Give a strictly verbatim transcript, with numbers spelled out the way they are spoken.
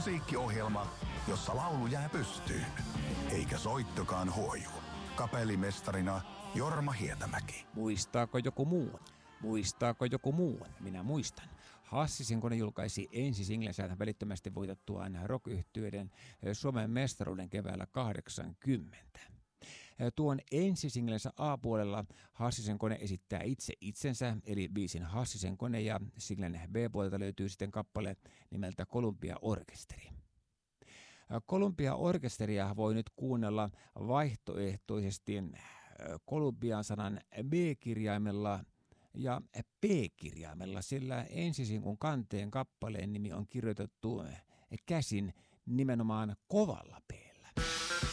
Musiikkiohjelma, jossa laulu jää pystyyn, eikä soittokaan huoju. Kapellimestarina Jorma Hietämäki. Muistaako joku muu? Muistaako joku muu? Minä muistan. Hassisen kone julkaisi ensi singlensä välittömästi voitettuaan rock-yhtyeiden Suomen mestaruuden keväällä kahdeksankymmentä. Tuon ensisinglensä A-puolella Hassisen kone esittää itse itsensä, eli biisin Hassisen kone, ja singlen B-puolelta löytyy sitten kappale nimeltä Columbia-orkesteri. Columbia-orkesteria voi nyt kuunnella vaihtoehtoisesti Columbian sanan B-kirjaimella ja P-kirjaimella, sillä ensisinkun kanteen kappaleen nimi on kirjoitettu käsin nimenomaan kovalla P.